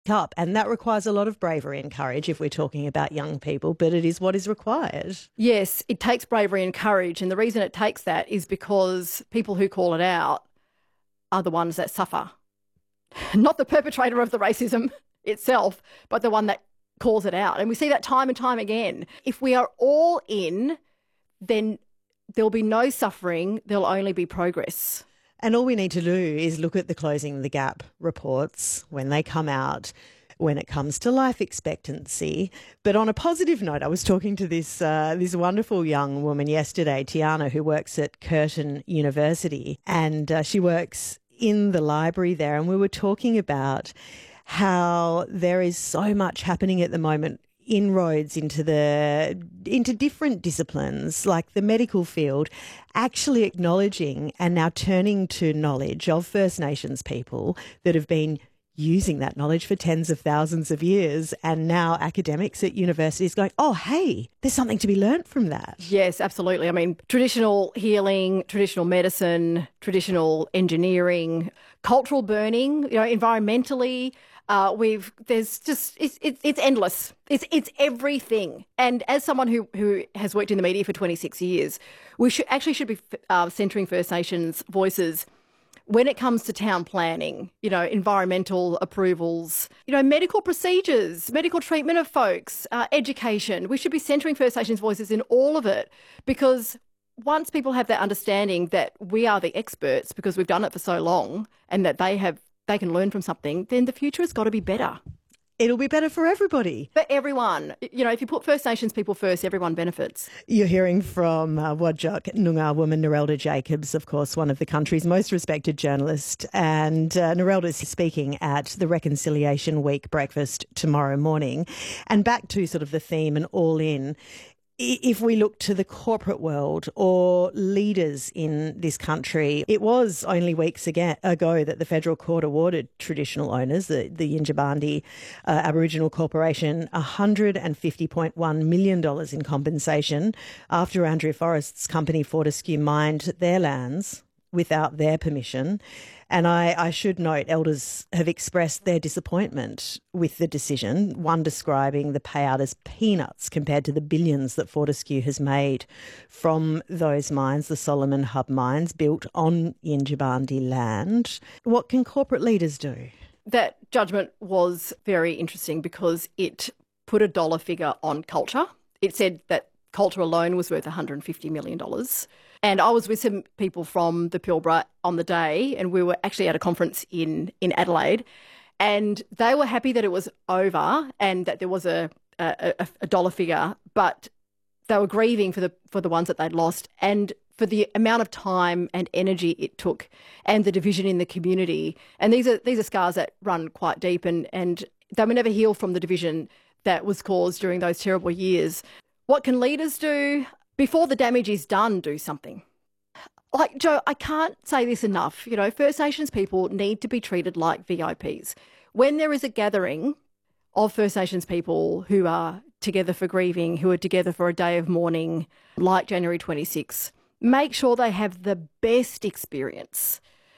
up. And that requires a lot of bravery and courage if we're talking about young people, but it is what is required. Yes, it takes bravery and courage. And the reason it takes that is because people who call it out are the ones that suffer. Not the perpetrator of the racism itself, but the one that calls it out. And we see that time and time again. If we are all in, then there'll be no suffering, there'll only be progress. And all we need to do is look at the Closing the Gap reports when they come out, when it comes to life expectancy. But on a positive note, I was talking to this wonderful young woman yesterday, Tiana, who works at Curtin University, and she works in the library there. And we were talking about how there is so much happening at the moment, inroads into different disciplines like the medical field, actually acknowledging and now turning to knowledge of First Nations people that have been using that knowledge for tens of thousands of years, and now academics at universities going, oh, hey, there's something to be learnt from that. Yes, absolutely. I mean, traditional healing, traditional medicine, traditional engineering, cultural burning, environmentally, it's endless. It's everything. And as someone who has worked in the media for 26 years, we should be centering First Nations voices when it comes to town planning, environmental approvals, medical procedures, medical treatment of folks, education. We should be centering First Nations voices in all of it, because once people have that understanding that we are the experts because we've done it for so long, and that they can learn from something, then the future has got to be better. It'll be better for everybody. For everyone. If you put First Nations people first, everyone benefits. You're hearing from Whadjuk Noongar woman Narelda Jacobs, of course, one of the country's most respected journalists. And Narelda's speaking at the Reconciliation Week breakfast tomorrow morning. And back to sort of the theme and all in. If we look to the corporate world or leaders in this country, it was only weeks ago that the Federal Court awarded traditional owners, the Yindjibarndi Aboriginal Corporation, $150.1 million in compensation after Andrew Forrest's company Fortescue mined their lands without their permission. And I should note, elders have expressed their disappointment with the decision, one describing the payout as peanuts compared to the billions that Fortescue has made from those mines, the Solomon Hub mines, built on Yindjibarndi land. What can corporate leaders do? That judgment was very interesting because it put a dollar figure on culture. It said that culture alone was worth $150 million. And I was with some people from the Pilbara on the day, and we were actually at a conference in Adelaide, and they were happy that it was over and that there was a dollar figure, but they were grieving for the ones that they'd lost and for the amount of time and energy it took and the division in the community. And these are scars that run quite deep, and they will never heal from the division that was caused during those terrible years. What can leaders do? Before the damage is done, do something. Like, Jo, I can't say this enough. First Nations people need to be treated like VIPs. When there is a gathering of First Nations people who are together for grieving, who are together for a day of mourning, like January 26, make sure they have the best experience.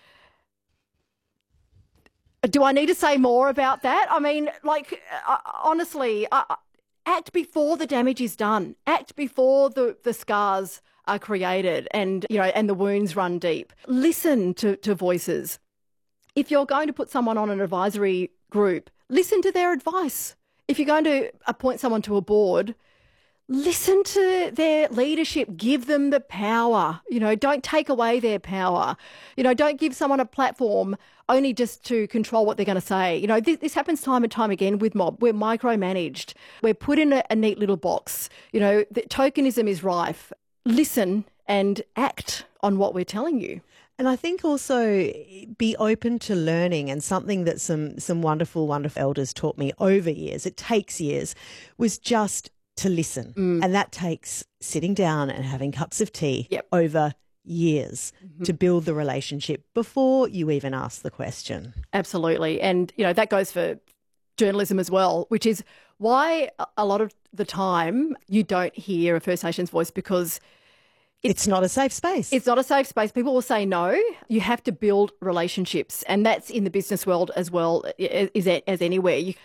Do I need to say more about that? I mean, honestly, act before the damage is done. Act before the scars are created and the wounds run deep. Listen to voices. If you're going to put someone on an advisory group, listen to their advice. If you're going to appoint someone to a board, listen to their leadership. Give them the power. Don't take away their power. Don't give someone a platform only just to control what they're going to say. This happens time and time again with mob. We're micromanaged. We're put in a neat little box. The tokenism is rife. Listen and act on what we're telling you. And I think also be open to learning, and something that some wonderful, wonderful elders taught me over years, it takes years, was just to listen. And that takes sitting down and having cups of tea over years to build the relationship before you even ask the question. Absolutely. And, that goes for journalism as well, which is why a lot of the time you don't hear a First Nations voice, because It's not a safe space. It's not a safe space. People will say no. You have to build relationships, and that's in the business world as well as anywhere.